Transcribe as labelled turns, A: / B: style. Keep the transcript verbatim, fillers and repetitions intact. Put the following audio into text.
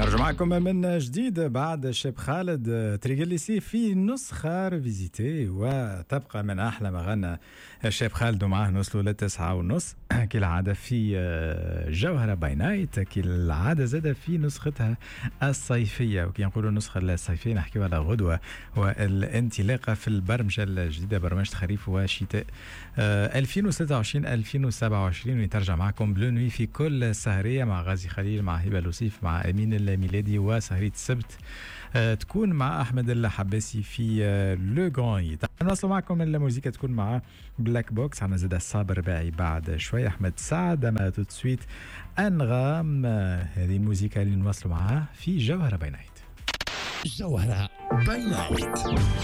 A: نرجع معكم من جديد بعد شاب خالد تريغليسي في نسخة ريفيزيتي، وتبقى من أحلى ما غنى شاب خالد، ومعاه نوصلوا للتسعة ونص كالعادة في جوهرة باي نايت، كالعادة زادة في نسختها الصيفية، وكي نقولوا النسخة الصيفية نحكيو على غدوة والانطلاقة في البرمجة الجديدة، برمجة خريف وشتاء ألفين وستة وعشرين ألفين وسبعة وعشرين. ونترجع معكم بلو نوي في كل سهرية مع غازي خليل، مع هبة لوسيف، مع أمين الميلادي، وسهرية السبت أه تكون مع أحمد الحباسي في أه لو غران. نواصلوا معكم الموسيقى تكون مع بلاك بوكس، عنا زاد الصابر باعي بعد شوية أحمد سعد، أما تو سويت أنغام. أه هذه الموسيقى اللي نواصلوا معها في جوهرة باي نايت.
B: جوهرة باي نايت.